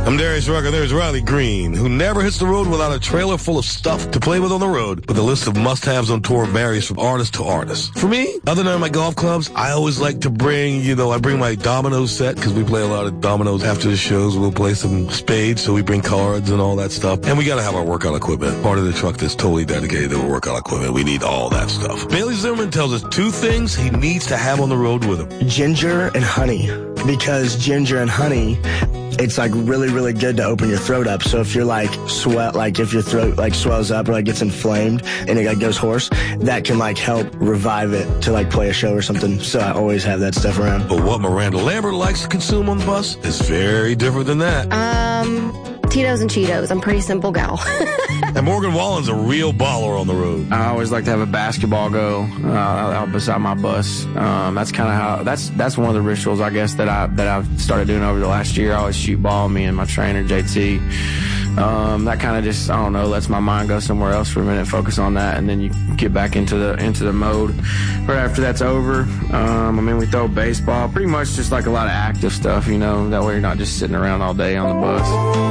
I'm Darius Rucker. There's Riley Green, who never hits the road without a trailer full of stuff to play with on the road, but the list of must-haves on tour varies from artist to artist. For me, other than my golf clubs, I always like to bring, I bring my dominoes set, because we play a lot of dominoes after the shows. We'll play some spades, so we bring cards and all that stuff. And we gotta have our workout equipment. Part of the truck that's totally dedicated to workout equipment. We need all that stuff. Bailey Zimmerman tells us 2 things he needs to have on the road with him. Ginger and honey. Because ginger and honey, it's like really, really good to open your throat up. So if you're like if your throat like swells up or like gets inflamed and it like goes hoarse, that can like help revive it to like play a show or something. So I always have that stuff around. But what Miranda Lambert likes to consume on the bus is very different than that. Tito's and Cheetos. I'm a pretty simple gal. And Morgan Wallen's a real baller on the road. I always like to have a basketball go out beside my bus. That's kind of how that's one of the rituals I guess that I've started doing over the last year. I always shoot ball, me and my trainer JT. That kind of just, I don't know, lets my mind go somewhere else for a minute, focus on that, and then you get back into the mode right after that's over. We throw baseball, pretty much just like a lot of active stuff, that way you're not just sitting around all day on the bus.